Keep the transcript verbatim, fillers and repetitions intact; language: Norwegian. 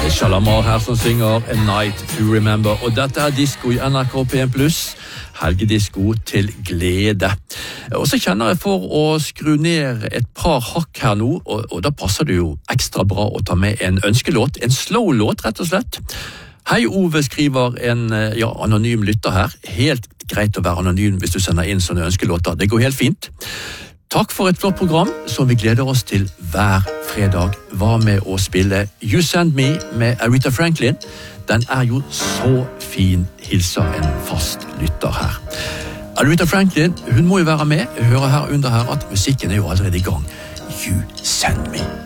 Shalamar her som synger A Night to Remember, og dette er disco i N R K P en pluss, helgedisko til glede. Og så kjenner jeg for å skru ned et par hakk her nå, og, og da passer det jo ekstra bra å ta med en ønskelåt, en slow låt rett og slett. Hei Ove, skriver en ja, anonym lytter her. Helt greit å være anonym hvis du sender inn sånne ønskelåter, det går helt fint. Takk for et flott program som vi gleder oss til hver fredag. Var med å spille You Send Me med Aretha Franklin. Den er jo så fin, hilser en fast lytter her. Aretha Franklin, hun må jo være med. Jeg hører her under her at musikken er jo allerede i gang. You Send Me.